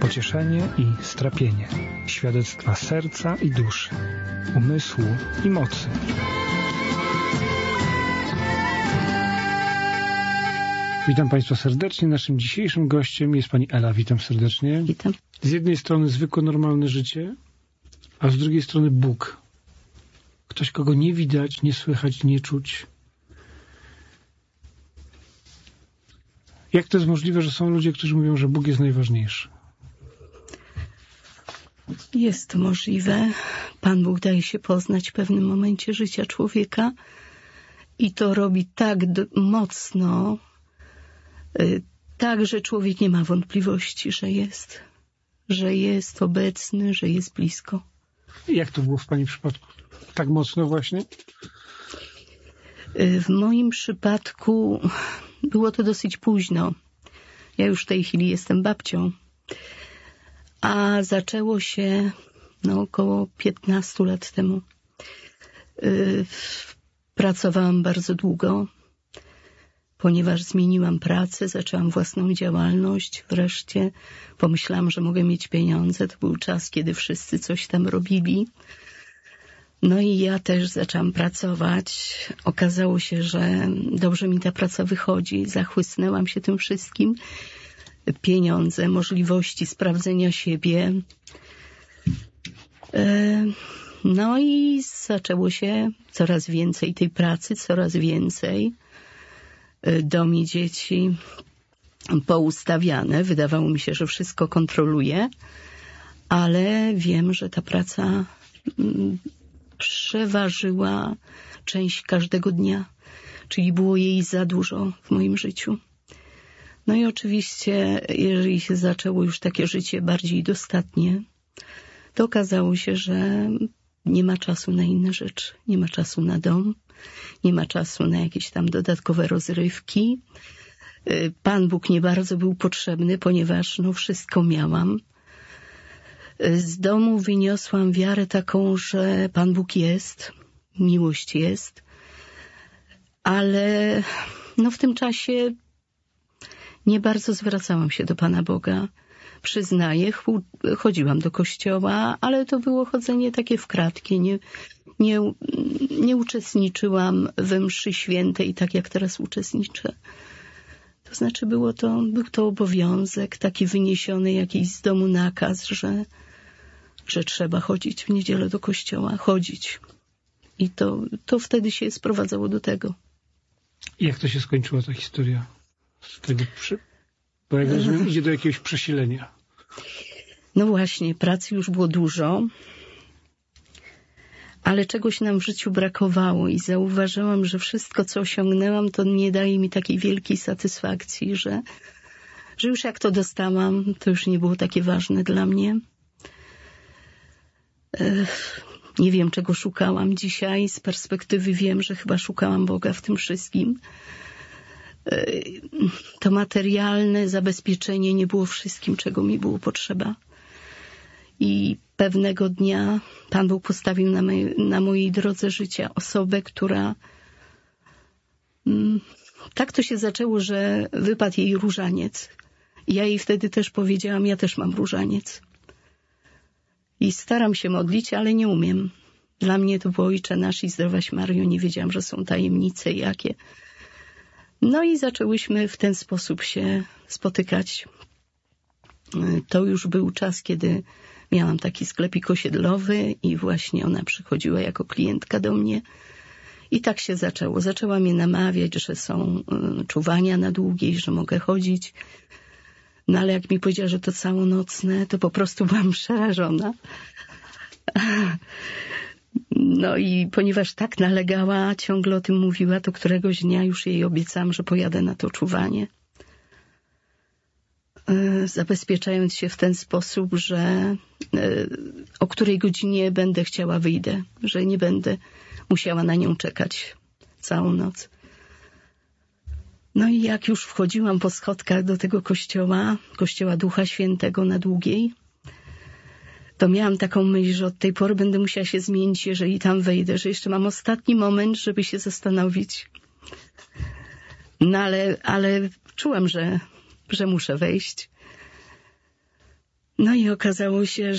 pocieszenie i strapienie, świadectwa serca i duszy, umysłu i mocy. Witam Państwa serdecznie. Naszym dzisiejszym gościem jest Pani Ela. Witam serdecznie. Witam. Z jednej strony zwykłe, normalne życie, a z drugiej strony Bóg. Ktoś, kogo nie widać, nie słychać, nie czuć. Jak to jest możliwe, że są ludzie, którzy mówią, że Bóg jest najważniejszy? Jest to możliwe. Pan Bóg daje się poznać w pewnym momencie życia człowieka i to robi tak mocno, tak, że człowiek nie ma wątpliwości, że jest obecny, że jest blisko. Jak to było w Pani przypadku? Tak mocno właśnie? W moim przypadku było to dosyć późno. Ja już w tej chwili jestem babcią. A zaczęło się około 15 lat temu. Pracowałam bardzo długo, ponieważ zmieniłam pracę, zaczęłam własną działalność. Wreszcie pomyślałam, że mogę mieć pieniądze. To był czas, kiedy wszyscy coś tam robili. No i ja też zaczęłam pracować. Okazało się, że dobrze mi ta praca wychodzi. Zachłysnęłam się tym wszystkim. Pieniądze, możliwości sprawdzenia siebie. No i zaczęło się coraz więcej tej pracy, coraz więcej. Dom i dzieci poustawiane. Wydawało mi się, że wszystko kontroluję, ale wiem, że ta praca przeważyła część każdego dnia, czyli było jej za dużo w moim życiu. No i oczywiście, jeżeli się zaczęło już takie życie bardziej dostatnie, to okazało się, że nie ma czasu na inne rzeczy. Nie ma czasu na dom, nie ma czasu na jakieś tam dodatkowe rozrywki. Pan Bóg nie bardzo był potrzebny, ponieważ wszystko miałam. Z domu wyniosłam wiarę taką, że Pan Bóg jest, miłość jest, ale w tym czasie nie bardzo zwracałam się do Pana Boga. Przyznaję, chodziłam do kościoła, ale to było chodzenie takie w kratkie. Nie uczestniczyłam we mszy świętej tak, jak teraz uczestniczę. To znaczy był to obowiązek, taki wyniesiony jakiś z domu nakaz, że trzeba chodzić w niedzielę do kościoła, chodzić. I to wtedy się sprowadzało do tego. I jak to się skończyła ta historia? Z tego Bo jak rozumiem, idzie do jakiegoś przesilenia. No właśnie, pracy już było dużo, ale czegoś nam w życiu brakowało i zauważyłam, że wszystko, co osiągnęłam, to nie daje mi takiej wielkiej satysfakcji, że już jak to dostałam, to już nie było takie ważne dla mnie. Nie wiem, czego szukałam dzisiaj. Z perspektywy wiem, że chyba szukałam Boga w tym wszystkim. To materialne zabezpieczenie nie było wszystkim, czego mi było potrzeba. I pewnego dnia Pan Bóg postawił na mojej drodze życia osobę, która... Tak to się zaczęło, że wypadł jej różaniec. I ja jej wtedy też powiedziałam, ja też mam różaniec. I staram się modlić, ale nie umiem. Dla mnie to było Ojcze Nasz i Zdrowaś Maryjo. Nie wiedziałam, że są tajemnice jakie. No i zaczęłyśmy w ten sposób się spotykać. To już był czas, kiedy miałam taki sklepik osiedlowy i właśnie ona przychodziła jako klientka do mnie. I tak się zaczęło. Zaczęła mnie namawiać, że są czuwania na Długiej, że mogę chodzić. No ale jak mi powiedziała, że to całonocne, to po prostu byłam przerażona. No i ponieważ tak nalegała, ciągle o tym mówiła, to któregoś dnia już jej obiecałam, że pojadę na to czuwanie. Zabezpieczając się w ten sposób, że o której godzinie będę chciała, wyjdę, że nie będę musiała na nią czekać całą noc. No i jak już wchodziłam po schodkach do tego kościoła Ducha Świętego na Długiej, to miałam taką myśl, że od tej pory będę musiała się zmienić, jeżeli tam wejdę, że jeszcze mam ostatni moment, żeby się zastanowić. No ale czułam, że muszę wejść. No i okazało się,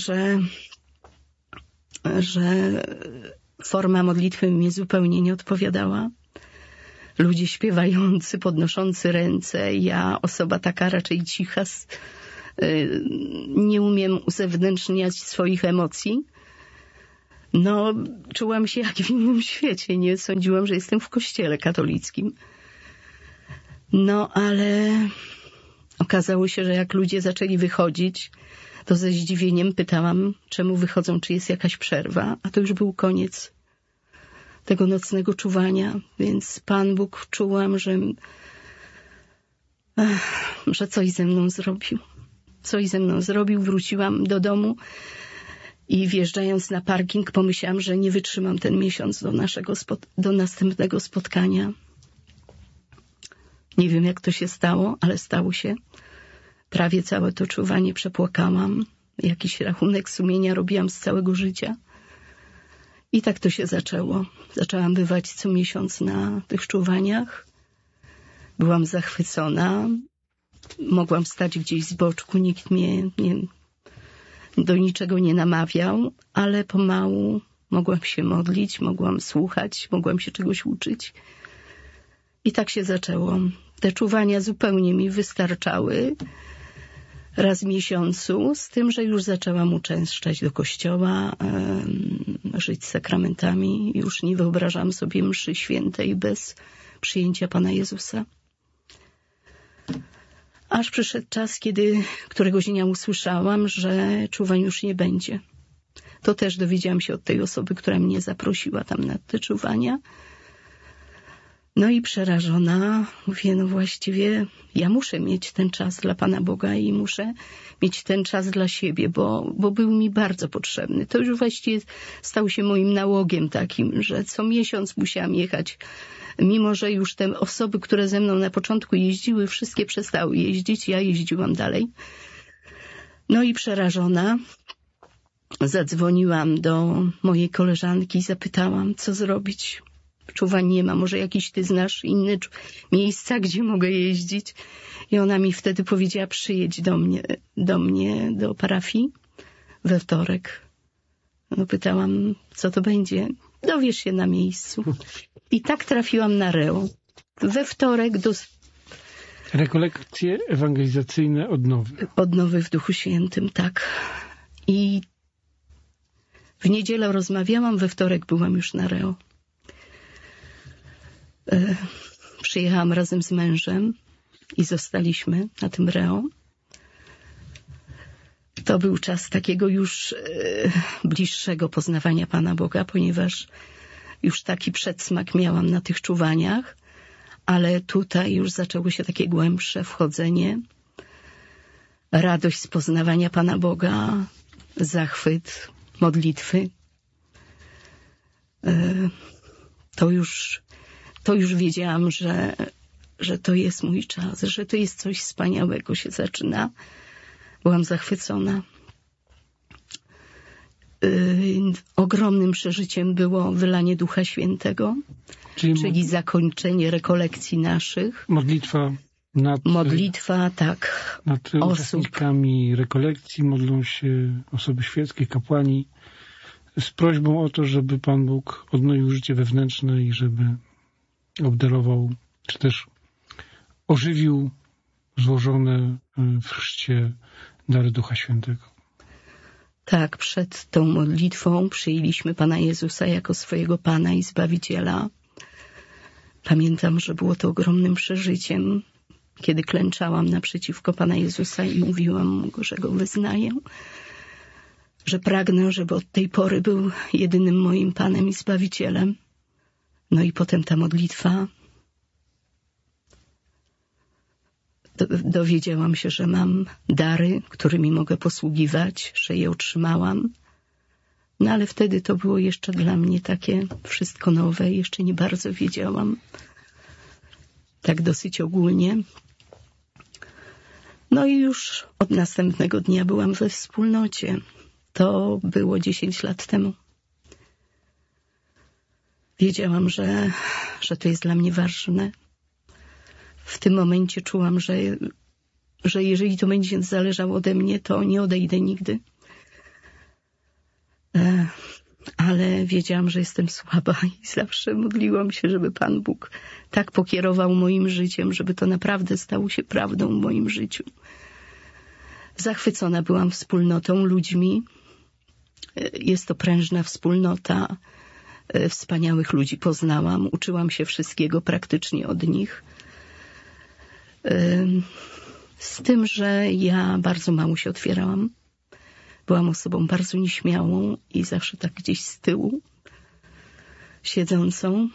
że forma modlitwy mi zupełnie nie odpowiadała. Ludzie śpiewający, podnoszący ręce, ja osoba taka raczej cicha, nie umiem uzewnętrzniać swoich emocji. No, czułam się jak w innym świecie, nie sądziłam, że jestem w kościele katolickim. No, ale okazało się, że jak ludzie zaczęli wychodzić, to ze zdziwieniem pytałam, czemu wychodzą, czy jest jakaś przerwa, a to już był koniec tego nocnego czuwania, więc Pan Bóg czułam, że coś ze mną zrobił. Coś ze mną zrobił, wróciłam do domu i wjeżdżając na parking pomyślałam, że nie wytrzymam ten miesiąc do następnego spotkania. Nie wiem, jak to się stało, ale stało się. Prawie całe to czuwanie przepłakałam. Jakiś rachunek sumienia robiłam z całego życia. I tak to się zaczęło. Zaczęłam bywać co miesiąc na tych czuwaniach. Byłam zachwycona. Mogłam stać gdzieś z boczku, nikt mnie do niczego nie namawiał, ale pomału mogłam się modlić, mogłam słuchać, mogłam się czegoś uczyć. I tak się zaczęło. Te czuwania zupełnie mi wystarczały raz w miesiącu, z tym, że już zaczęłam uczęszczać do kościoła, żyć sakramentami. Już nie wyobrażam sobie mszy świętej bez przyjęcia Pana Jezusa. Aż przyszedł czas, kiedy któregoś dnia usłyszałam, że czuwań już nie będzie. To też dowiedziałam się od tej osoby, która mnie zaprosiła tam na te czuwania. No i przerażona mówię, no właściwie ja muszę mieć ten czas dla Pana Boga i muszę mieć ten czas dla siebie, bo był mi bardzo potrzebny. To już właściwie stał się moim nałogiem takim, że co miesiąc musiałam jechać. Mimo że już te osoby, które ze mną na początku jeździły, wszystkie przestały jeździć, ja jeździłam dalej. No i przerażona zadzwoniłam do mojej koleżanki i zapytałam, co zrobić. Czuwań nie ma, może jakiś ty znasz inne miejsca, gdzie mogę jeździć? I ona mi wtedy powiedziała, przyjedź do mnie, do parafii we wtorek. No pytałam, co to będzie? Dowiesz się na miejscu. I tak trafiłam na Reo. We wtorek do... Rekolekcje ewangelizacyjne odnowy. Odnowy w Duchu Świętym, tak. I w niedzielę rozmawiałam, we wtorek byłam już na Reo. Przyjechałam razem z mężem i zostaliśmy na tym Reo. To był czas takiego już bliższego poznawania Pana Boga, ponieważ już taki przedsmak miałam na tych czuwaniach, ale tutaj już zaczęło się takie głębsze wchodzenie, radość z poznawania Pana Boga, zachwyt, modlitwy. To już wiedziałam, że to jest mój czas, że to jest coś wspaniałego się zaczyna. Byłam zachwycona. Ogromnym przeżyciem było wylanie Ducha Świętego, czyli zakończenie rekolekcji naszych. Modlitwa, tak. Nad uczestnikami rekolekcji modlą się osoby świeckie, kapłani, z prośbą o to, żeby Pan Bóg odnowił życie wewnętrzne i żeby obdarował, czy też ożywił złożone w chrzcie dary Ducha Świętego. Tak, przed tą modlitwą przyjęliśmy Pana Jezusa jako swojego Pana i Zbawiciela. Pamiętam, że było to ogromnym przeżyciem, kiedy klęczałam naprzeciwko Pana Jezusa i mówiłam Mu, że Go wyznaję, że pragnę, żeby od tej pory był jedynym moim Panem i Zbawicielem. No i potem ta modlitwa. Dowiedziałam się, że mam dary, którymi mogę posługiwać, że je otrzymałam. No ale wtedy to było jeszcze dla mnie takie wszystko nowe, jeszcze nie bardzo wiedziałam. Tak dosyć ogólnie. No i już od następnego dnia byłam we wspólnocie. To było 10 lat temu. Wiedziałam, że to jest dla mnie ważne. W tym momencie czułam, że jeżeli to będzie zależało ode mnie, to nie odejdę nigdy. Ale wiedziałam, że jestem słaba i zawsze modliłam się, żeby Pan Bóg tak pokierował moim życiem, żeby to naprawdę stało się prawdą w moim życiu. Zachwycona byłam wspólnotą, ludźmi. Jest to prężna wspólnota. Wspaniałych ludzi poznałam. Uczyłam się wszystkiego praktycznie od nich. Z tym, że ja bardzo mało się otwierałam. Byłam osobą bardzo nieśmiałą i zawsze tak gdzieś z tyłu siedzącą.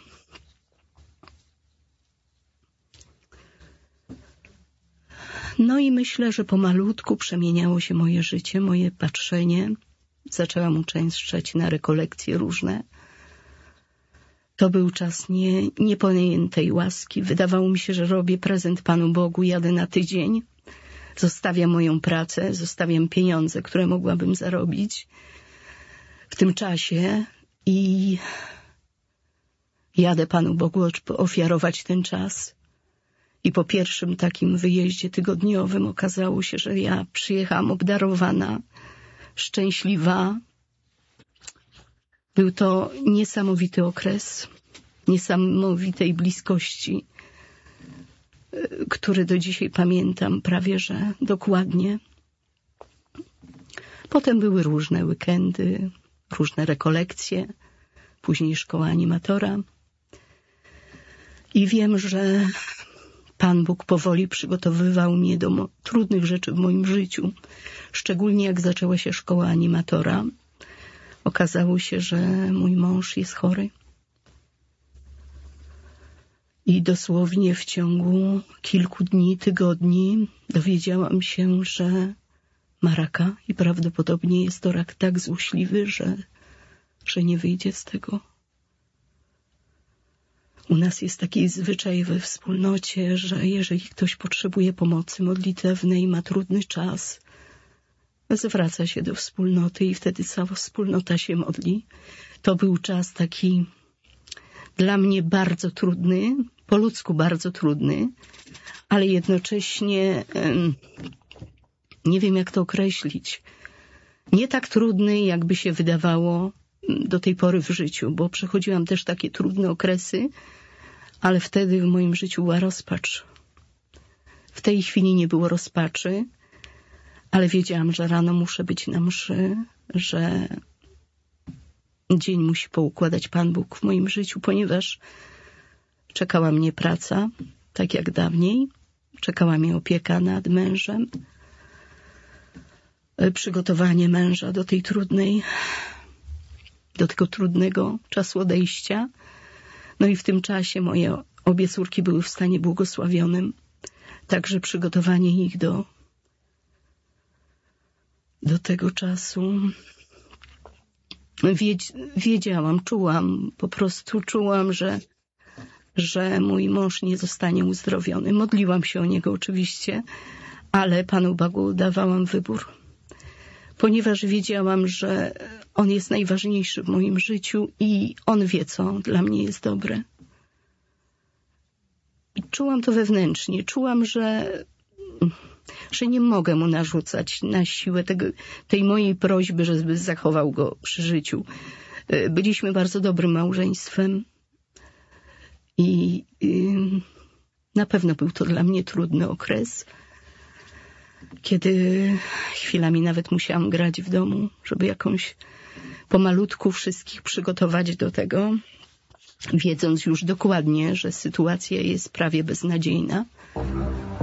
No i myślę, że pomalutku przemieniało się moje życie, moje patrzenie. Zaczęłam uczęszczać na rekolekcje różne. To był czas niepojętej łaski. Wydawało mi się, że robię prezent Panu Bogu, jadę na tydzień. Zostawiam moją pracę, zostawiam pieniądze, które mogłabym zarobić w tym czasie i jadę Panu Bogu ofiarować ten czas. I po pierwszym takim wyjeździe tygodniowym okazało się, że ja przyjechałam obdarowana, szczęśliwa. Był to niesamowity okres, niesamowitej bliskości, który do dzisiaj pamiętam prawie że dokładnie. Potem były różne weekendy, różne rekolekcje, później szkoła animatora. I wiem, że Pan Bóg powoli przygotowywał mnie do trudnych rzeczy w moim życiu. Szczególnie jak zaczęła się szkoła animatora. Okazało się, że mój mąż jest chory. I dosłownie w ciągu kilku dni, tygodni dowiedziałam się, że ma raka i prawdopodobnie jest to rak tak złośliwy, że nie wyjdzie z tego. U nas jest taki zwyczaj we wspólnocie, że jeżeli ktoś potrzebuje pomocy modlitewnej, ma trudny czas, zwraca się do wspólnoty i wtedy cała wspólnota się modli. To był czas taki dla mnie bardzo trudny, po ludzku bardzo trudny, ale jednocześnie nie wiem, jak to określić. Nie tak trudny, jakby się wydawało do tej pory w życiu, bo przechodziłam też takie trudne okresy, ale wtedy w moim życiu była rozpacz. W tej chwili nie było rozpaczy, ale wiedziałam, że rano muszę być na mszy, że dzień musi poukładać Pan Bóg w moim życiu, ponieważ czekała mnie praca, tak jak dawniej. Czekała mnie opieka nad mężem, przygotowanie męża do tego trudnego czasu odejścia. No i w tym czasie moje obie córki były w stanie błogosławionym, także przygotowanie ich do tego czasu. Wiedziałam, po prostu czułam, że mój mąż nie zostanie uzdrowiony. Modliłam się o niego oczywiście, ale Panu Bogu dawałam wybór, ponieważ wiedziałam, że On jest najważniejszy w moim życiu i On wie, co dla mnie jest dobre. I czułam to wewnętrznie. Czułam, że nie mogę Mu narzucać na siłę tej mojej prośby, żeby zachował go przy życiu. Byliśmy bardzo dobrym małżeństwem i na pewno był to dla mnie trudny okres, kiedy chwilami nawet musiałam grać w domu, żeby jakąś pomalutku wszystkich przygotować do tego, wiedząc już dokładnie, że sytuacja jest prawie beznadziejna.